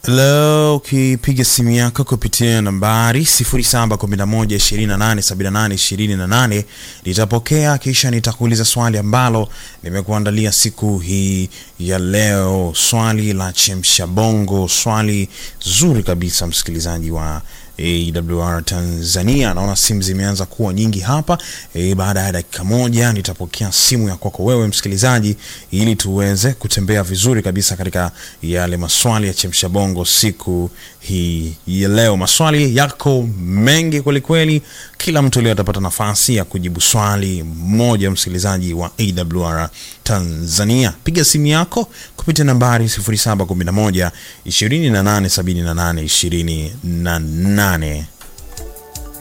Hello, ukipiga simu yako kupitia nambari 0711287828 nitapokea, kisha nitakuuliza swali ambalo nimekuandalia siku hii ya leo. Swali la chemsha bongo, swali zuri kabisa msikilizaji wa AWR Tanzania. Naona simu zimeanza kuwa nyingi hapa. Baada ya dakika moja nitapokea simu ya kwako wewe msikilizaji, ili tuweze kutembea vizuri kabisa katika yale maswali ya chemsha bongo siku hii ya leo. Maswali yako mengi kweli kweli, kila mtu leo atapata nafasi ya kujibu swali moja msikilizaji wa AWR Tanzania. Piga simu yako kupitia nambari 0711287828.